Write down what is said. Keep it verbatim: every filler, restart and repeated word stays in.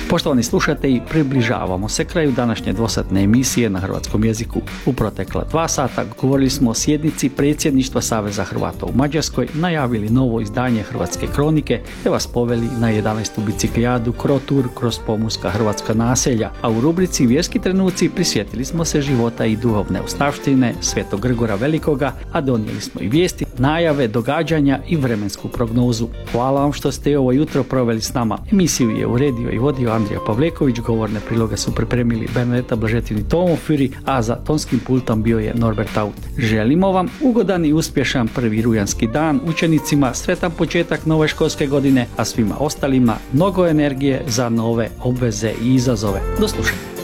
Poštovani slušatelji, približavamo se kraju današnje dvosatne emisije na hrvatskom jeziku. U protekla dva sata govorili smo o sjednici predsjedništva Saveza Hrvata u Mađarskoj, najavili novo izdanje Hrvatske kronike te vas poveli na jedanaestu biciklijadu Krotur kroz pomorska hrvatska naselja, a u rubrici Vjerski trenuci prisjetili smo se života i duhovne ostavštine Svetog Grgora Velikoga, a donijeli smo i vijesti, najave, događanja i vremensku prognozu. Hvala vam što ste ovo jutro proveli s nama. Emisiju je uredio i vodio Andrija Pavleković, govorne priloge su pripremili Bernadeta Blažetin i Tomo Furi, a za tonskim pultom bio je Norbert Aut. Želimo vam ugodan i uspješan prvi rujanski dan, učenicima sretan početak nove školske godine, a svima ostalima mnogo energije za nove obveze i izazove. Do slušanja.